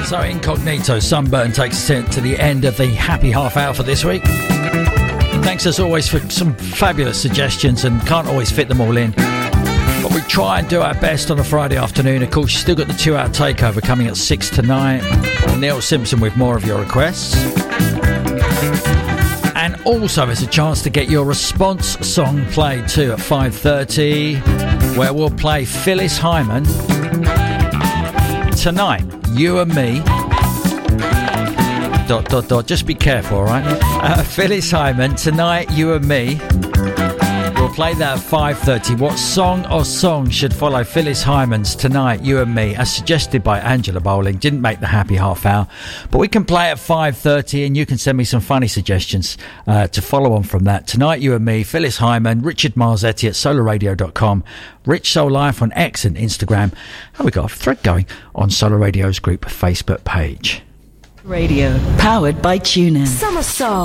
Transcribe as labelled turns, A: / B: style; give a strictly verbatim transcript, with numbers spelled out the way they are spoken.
A: So Incognito Sunburn takes us to the end of the happy half hour for this week. Thanks as always for some fabulous suggestions, and can't always fit them all in, but we try and do our best on a Friday afternoon. Of course, you still got the two hour takeover coming at six tonight. Neil Simpson with more of your requests. And also there's a chance to get your response song played too at five thirty, where we'll play Phyllis Hyman, Tonight, You and Me. Dot, dot, dot. Just be careful, all right? Uh, Phyllis Hyman, Tonight, You and Me. We'll play that at five thirty. What song or songs should follow Phyllis Hyman's Tonight, You and Me, as suggested by Angela Bowling? Didn't make the happy half hour, but we can play at five thirty, and you can send me some funny suggestions uh, to follow on from that. Tonight, You and Me, Phyllis Hyman, Richard Marzetti at solar radio dot com, Rich Soul Life on X and Instagram, and we got a thread going on Solar Radio's group Facebook page.
B: Radio, powered by TuneIn.
C: Summer Soul.